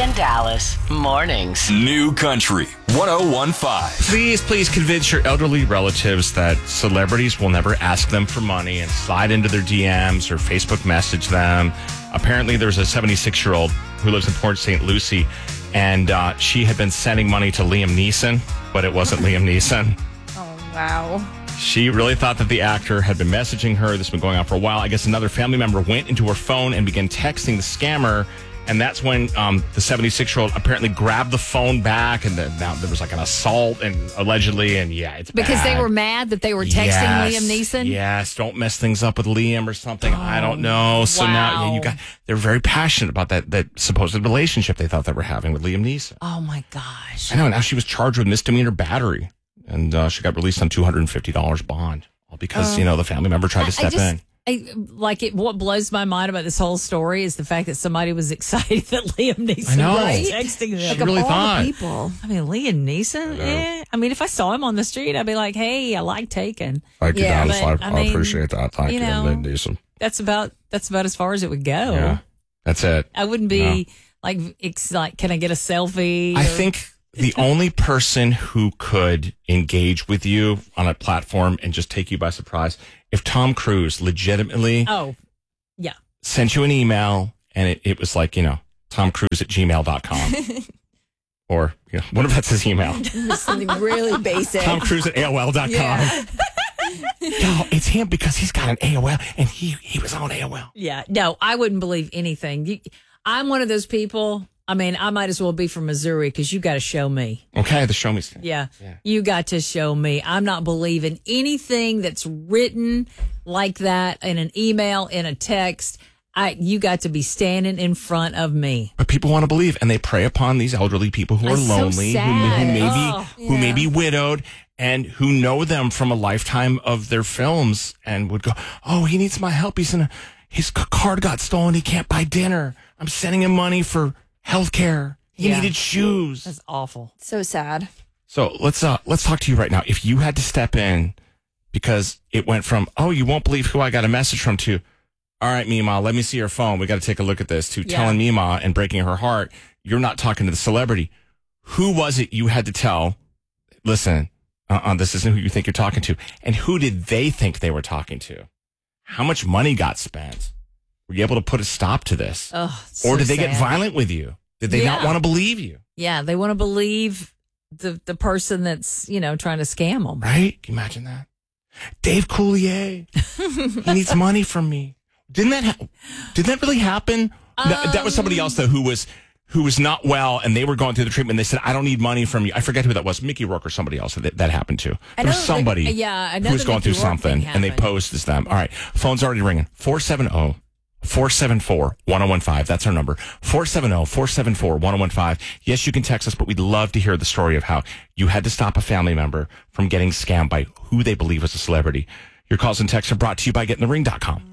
and Dallas Mornings. New Country 101.5. Please convince your elderly relatives that celebrities will never ask them for money and slide into their DMs or Facebook message them. Apparently, there's a 76-year-old who lives in Port St. Lucie, and she had been sending money to Liam Neeson, but it wasn't Liam Neeson. Oh, wow. She really thought that the actor had been messaging her. This has been going on for a while. I guess another family member went into her phone and began texting the scammer. And that's when the 76-year-old apparently grabbed the phone back, and now there was like an assault, and allegedly, and it's because bad. they were mad that they were texting Liam Neeson. Yes, don't mess things up with Liam or something. I don't know. So now they're very passionate about that supposed relationship they thought they were having with Liam Neeson. Oh my gosh! I know. Now she was charged with misdemeanor battery, and she got released on $250 bond, all because the family member tried to step in. What blows my mind about this whole story is the fact that somebody was excited that Liam Neeson was texting them. She really thought. People. I mean, Liam Neeson? I mean, if I saw him on the street, I'd be like, hey, I like Taken. Thank you, Dallas. I appreciate that. Thank you, Liam Neeson. That's about as far as it would go. Yeah, that's it. I wouldn't be like, can I get a selfie? I think the only person who could engage with you on a platform and just take you by surprise, if Tom Cruise legitimately sent you an email and it was like, TomCruise@gmail.com. Or, what if that's his email? Something really basic. TomCruise@AOL.com. Yeah. No, it's him because he's got an AOL and he was on AOL. Yeah. No, I wouldn't believe anything. I'm one of those people. I mean, I might as well be from Missouri because you got to show me. Okay, the show me stand. Yeah, you got to show me. I'm not believing anything that's written like that in an email, in a text. You got to be standing in front of me. But people want to believe, and they prey upon these elderly people who are lonely, who may be widowed, and who know them from a lifetime of their films, and would go, "Oh, he needs my help. His card got stolen. He can't buy dinner. I'm sending him money for healthcare. He needed shoes." That's awful. So sad. So let's talk to you right now. If you had to step in because it went from, "Oh, you won't believe who I got a message from," to, "All right, Mima, let me see your phone. We got to take a look at this," to telling Mima and breaking her heart, you're not talking to the celebrity. Who was it you had to tell, listen, this isn't who you think you're talking to? And who did they think they were talking to? How much money got spent? Were you able to put a stop to this? Or did they get violent with you? Did they not want to believe you? Yeah, they want to believe the person that's, trying to scam them. Right? Can you imagine that? Dave Coulier, he needs money from me. Did that really happen? That was somebody else, though, who was not well, and they were going through the treatment. They said, "I don't need money from you." I forget who that was, Mickey Rourke or somebody else that happened to. There was somebody who was going through something, and they posed as them. All right, phone's already ringing. 470-474-1015. That's our number. 470-474-1015. Yes, you can text us, but we'd love to hear the story of how you had to stop a family member from getting scammed by who they believe was a celebrity. Your calls and texts are brought to you by GetInTheRing.com.